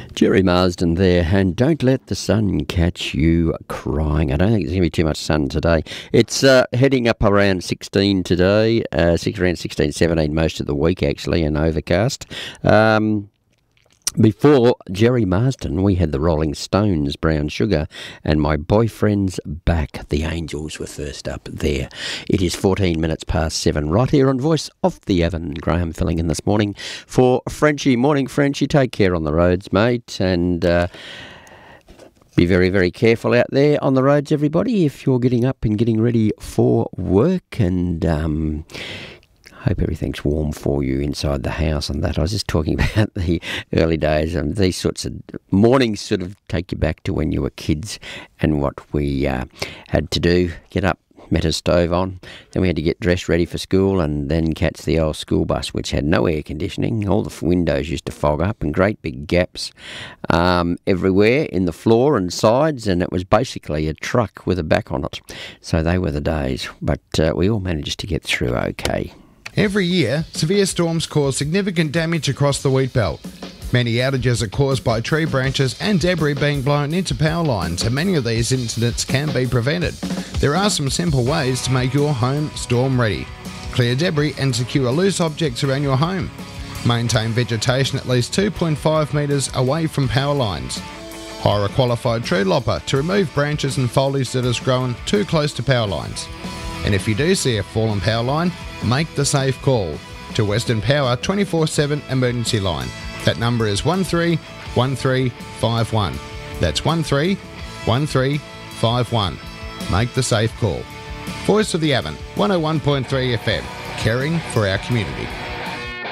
Jerry Marsden there, and don't let the sun catch you crying. I don't think there's going to be too much sun today. It's heading up around 16 today, around 16, 17 most of the week actually, and overcast. Before Jerry Marsden, we had the Rolling Stones, Brown Sugar, and My Boyfriend's Back. The Angels were first up there. It is 14 minutes past 7, right here on Voice of the Avon. Graham filling in this morning for Frenchie. Morning, Frenchie. Take care on the roads, mate, and be very, very careful out there on the roads, everybody, if you're getting up and getting ready for work, and hope everything's warm for you inside the house and that. I was just talking about the early days, and these sorts of mornings sort of take you back to when you were kids and what we had to do. Get up, met a stove on, then we had to get dressed ready for school and then catch the old school bus, which had no air conditioning. All the windows used to fog up and great big gaps everywhere in the floor and sides, and it was basically a truck with a back on it. So they were the days, but we all managed to get through okay. Every year, severe storms cause significant damage across the wheat belt. Many outages are caused by tree branches and debris being blown into power lines, and many of these incidents can be prevented. There are some simple ways to make your home storm ready. Clear debris and secure loose objects around your home. Maintain vegetation at least 2.5 metres away from power lines. Hire a qualified tree lopper to remove branches and foliage that has grown too close to power lines. And if you do see a fallen power line, make the safe call to Western Power 24/7 emergency line. That number is 131351. That's 131351. Make the safe call. Voice of the Avon, 101.3 FM, caring for our community.